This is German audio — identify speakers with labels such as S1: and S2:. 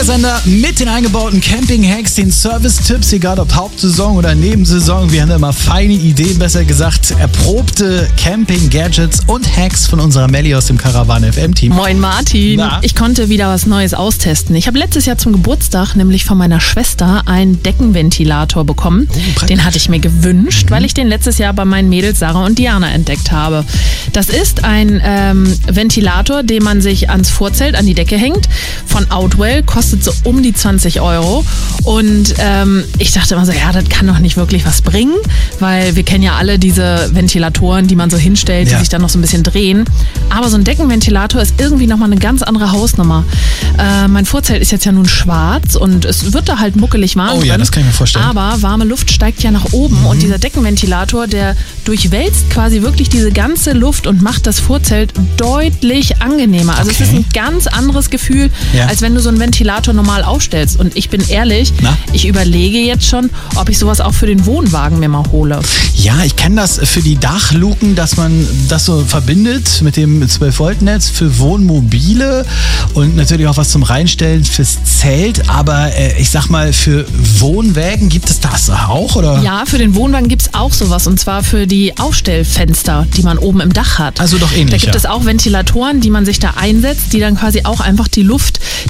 S1: Sender mit den eingebauten Camping-Hacks, den Service-Tipps, egal ob Hauptsaison oder Nebensaison. Wir haben da immer feine Ideen, besser gesagt, erprobte Camping-Gadgets und Hacks von unserer Melli aus dem Caravan FM-Team.
S2: Moin Martin.
S1: Na?
S2: Ich konnte wieder was Neues austesten. Ich habe letztes Jahr zum Geburtstag nämlich von meiner Schwester einen Deckenventilator bekommen. Den hatte ich mir gewünscht, weil ich den letztes Jahr bei meinen Mädels Sarah und Diana entdeckt habe. Das ist ein Ventilator, den man sich ans Vorzelt, an die Decke hängt. Von Outwell, kostet so um die 20 Euro. Und ich dachte immer so, ja, das kann doch nicht wirklich was bringen, weil wir kennen ja alle diese Ventilatoren, die man so hinstellt, die sich dann noch so ein bisschen drehen. Aber so ein Deckenventilator ist irgendwie nochmal eine ganz andere Hausnummer. Mein Vorzelt ist jetzt ja nun schwarz und es wird da halt muckelig warm.
S1: Oh ja, das kann ich mir vorstellen.
S2: Aber warme Luft steigt ja nach oben und dieser Deckenventilator, der durchwälzt quasi wirklich diese ganze Luft und macht das Vorzelt deutlich angenehmer. Also es ist ein ganz anderes Gefühl, als wenn du so einen Ventilator normal aufstellst. Und ich bin ehrlich, ich überlege jetzt schon, ob ich sowas auch für den Wohnwagen mir mal hole.
S1: Ja, ich kenne das für die Dachluken, dass man das so verbindet mit dem 12-Volt-Netz für Wohnmobile und natürlich auch was zum Reinstellen fürs Zelt. Aber ich sag mal, für Wohnwägen gibt es das auch, oder?
S2: Ja, für den Wohnwagen gibt es auch sowas. Und zwar für die Aufstellfenster, die man oben im Dach hat.
S1: Also doch ähnlich.
S2: Da gibt es auch Ventilatoren, die man sich da einsetzt, die dann quasi auch einfach die Luft